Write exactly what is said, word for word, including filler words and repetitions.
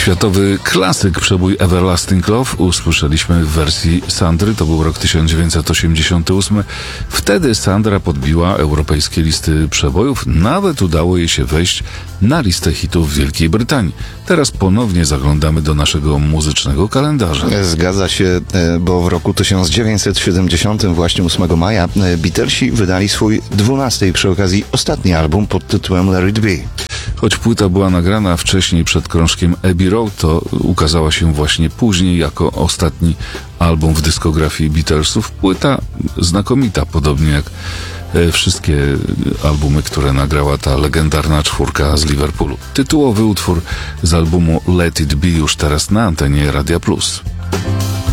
Światowy klasyk, przebój Everlasting Love usłyszeliśmy w wersji Sandry, to był rok tysiąc dziewięćset osiemdziesiąty ósmy. Wtedy Sandra podbiła europejskie listy przebojów, nawet udało jej się wejść na listę hitów w Wielkiej Brytanii. Teraz ponownie zaglądamy do naszego muzycznego kalendarza. Zgadza się, bo w roku tysiąc dziewięćset siedemdziesiątym, właśnie ósmego maja, Beatlesi wydali swój dwunasty i przy okazji ostatni album pod tytułem Let It Be. Choć płyta była nagrana wcześniej przed krążkiem Abbey Road, to ukazała się właśnie później jako ostatni album w dyskografii Beatlesów. Płyta znakomita, podobnie jak wszystkie albumy, które nagrała ta legendarna czwórka z Liverpoolu. Tytułowy utwór z albumu Let It Be już teraz na antenie Radia Plus.